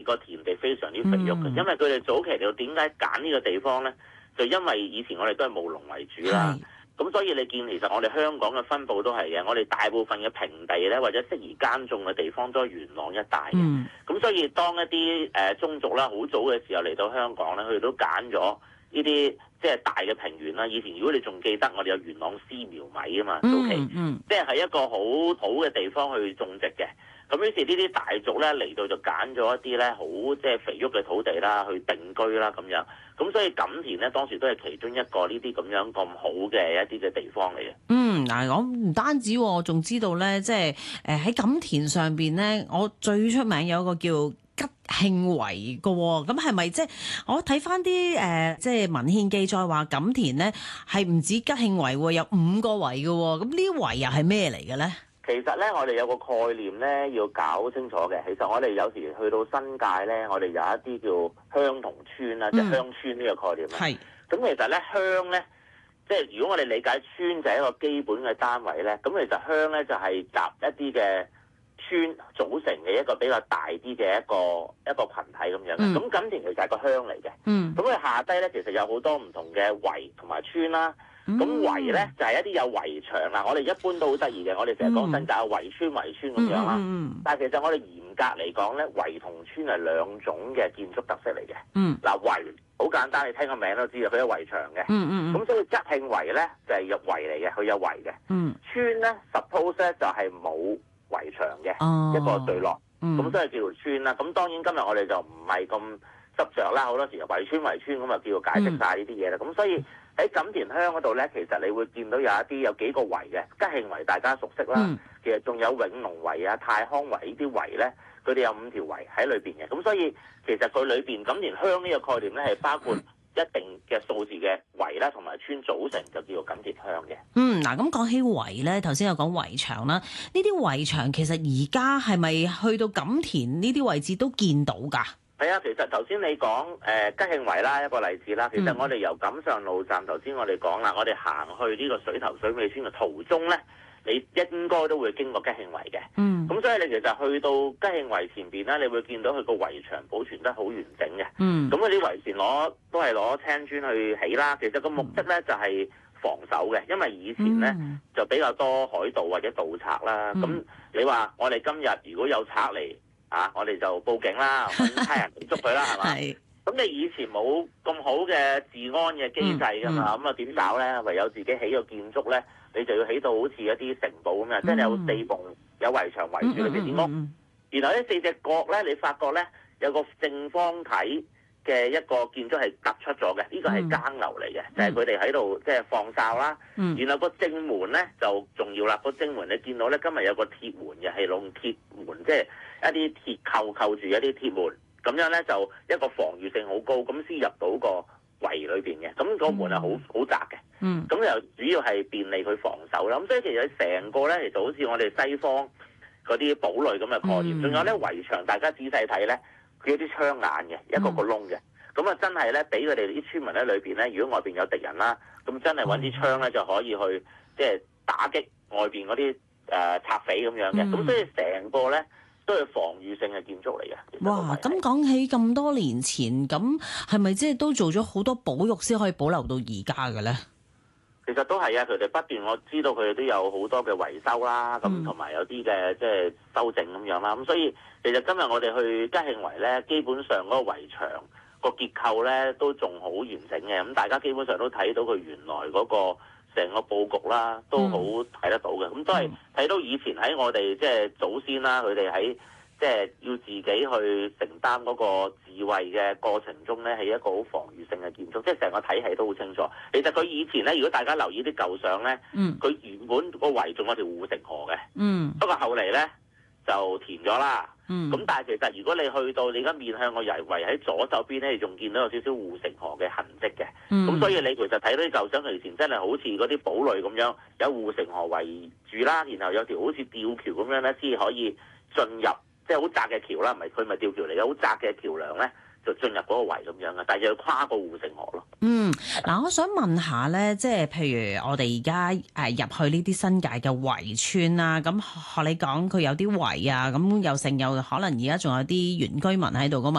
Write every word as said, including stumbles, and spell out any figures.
個田地非常之肥沃嘅，嗯、因為佢哋早期就點解揀呢個地方咧？就因為以前我哋都係務農為主啦。咁所以你見其實我哋香港嘅分佈都係嘅，我哋大部分嘅平地咧或者適宜耕種嘅地方都係元朗一帶嘅。咁、嗯、所以當一啲誒宗族啦，好早嘅時候嚟到香港咧，佢哋都揀咗呢啲即係大嘅平原啦。以前如果你仲記得，我哋有元朗絲苗米啊嘛，早期，嗯嗯、即係係一個好好嘅地方去種植嘅。咁於是呢啲大族咧嚟到就揀咗一啲咧好即係肥沃嘅土地啦，去定居啦咁樣。咁所以錦田咧當時都係其中一個呢啲咁樣咁好嘅一啲嘅地方嚟嘅。 嗯，嗱，我唔單止，我仲知道咧，即係誒喺錦田上邊咧，我最出名有一個叫吉慶圍嘅。咁係咪即係我睇翻啲誒即係文獻記載話錦田咧係唔止吉慶圍，有五個圍嘅。咁呢啲圍又係咩嚟嘅咧？ 其實咧，我哋有個概念咧，要搞清楚嘅。其實我哋有時去到新界咧，我哋有一啲叫鄉同村啦，嗯、即係鄉村呢個概念啦。係是。咁其實咧，鄉咧，即係如果我哋理解村就係一個基本嘅單位咧，咁其實鄉咧就係集一啲嘅村組成嘅一個比較大啲嘅一個一個羣體咁樣嘅。咁錦田其實係個鄉嚟嘅。嗯。咁佢下低咧，其實有好多唔同嘅圍同埋村啦。咁圍咧就係、是、一啲有圍牆啦，我哋一般都好得意嘅，我哋成日講新界有圍村圍村咁樣啦。嗯、但係其實我哋嚴格嚟講咧，圍同村係兩種嘅建築特色嚟嘅。嗯，嗱圍好簡單，你聽個名都知啦，佢有圍牆嘅。嗯嗯咁所以吉慶圍咧就係、是、有圍嚟嘅，佢有圍嘅。嗯。村咧 suppose 咧就係冇圍牆嘅、哦、一個聚落。嗯。咁所以叫做村啦。咁當然今日我哋就唔係咁執着啦，好多時就圍村圍村咁啊，叫做解釋晒呢啲嘢啦。咁、嗯、所以。喺錦田鄉嗰度咧，其實你會見到有一啲有幾個圍嘅，吉慶圍大家熟悉啦。嗯、其實仲有永隆圍啊、太康圍呢啲圍咧，佢哋有五條圍喺裏邊嘅。咁所以其實佢裏邊錦田鄉呢個概念咧，係包括一定嘅數字嘅圍啦，同埋村組成就叫做錦田鄉嘅。 嗯，嗱咁講起圍咧，頭先有講圍牆啦，呢啲圍牆其實而家係咪去到錦田呢啲位置都見到㗎？ 係啊，其實頭先你講誒、呃、吉慶圍啦一個例子啦，其實我哋由錦上路站頭先我哋講啦，我哋行去呢個水頭水尾村嘅途中咧，你應該都會經過吉慶圍嘅。嗯。咁所以你其實去到吉慶圍前邊咧，你會見到佢個圍牆保存得好完整嘅。嗯。咁嗰啲圍牆攞都係攞青磚去起啦，其實個目的咧就係、是、防守嘅，因為以前咧、嗯、就比較多海盜或者盜賊啦。咁、嗯、你話我哋今日如果有賊嚟，啊！我哋就報警啦，揾差人嚟捉佢啦，係嘛？係。咁你以前冇咁好嘅治安嘅機制㗎嘛？咁啊點搞咧？唯有自己起個建築咧，你就要起到好似一啲城堡咁樣，嗯、即係有四棟有圍牆圍住你哋啲屋。嗯嗯嗯、然後呢四隻角咧，你發覺咧有個正方體嘅一個建築係突出咗嘅，呢、這個係更樓嚟嘅，嗯、就係佢哋喺度即係放哨啦。嗯、然後個正門咧就重要啦，個正門你見到咧今日有個鐵門嘅，係用鐵門即係。一啲鐵扣扣住一啲鐵門，咁樣咧就一個防禦性好高，咁先入到個圍裏邊嘅。咁個門係好好窄嘅，嗯，咁又主要係便利佢防守啦。咁所以其實成個咧，其實好似我哋西方嗰啲堡壘咁嘅概念。仲、嗯、有咧圍牆，大家仔細睇咧，佢有啲槍眼嘅，一個個窿嘅。咁啊、嗯，真係咧俾佢哋啲村民喺裏邊咧，如果外邊有敵人啦，咁真係揾啲槍咧就可以去即係打擊外邊嗰啲誒賊匪咁樣嘅。咁、嗯、所以成個咧。都係防禦性嘅建築嚟嘅。 哇！咁講起咁多年前，咁係咪即係都做咗好多保育先可以保留到而家嘅咧？ 其實都係啊，佢哋不斷，我知道佢哋都有好多嘅維修啦，咁同埋有啲嘅即係修正咁樣啦。咁所以其實今日我哋去吉慶圍咧，基本上嗰個圍牆個結構咧都仲好完整嘅。咁大家基本上都睇到佢原來嗰個成個佈局啦，都好睇得到嘅。咁、嗯、都係睇到以前喺我哋即係祖先啦，佢哋喺即係要自己去承擔嗰個智慧嘅過程中咧，係一個好防禦性嘅建築，即係成個體系都好清楚。其實佢以前咧，如果大家留意啲舊相咧，佢、嗯、原本個圍仲有條護城河嘅，嗯、不過後嚟咧就填咗啦。咁、嗯、但係其實如果你去到你而家面向個圍圍喺左手邊咧，你仲見到有少少護城河嘅痕跡嘅。咁、嗯、所以你其實睇到啲舊相，以前真係好似嗰啲堡壘咁樣，有護城河圍住啦，然後有條好似吊橋咁樣咧，先可以進入。即係好窄嘅橋啦，唔係佢咪吊橋嚟嘅，好窄嘅橋梁咧就進入嗰個圍咁樣嘅，但係要跨過護城河咯。嗯， 嗱，我想問下咧，即係譬如我哋而家誒入去呢啲新界嘅圍村啦，咁學你講佢有啲圍啊，咁又剩有可能而家仲有啲原居民喺度噶嘛？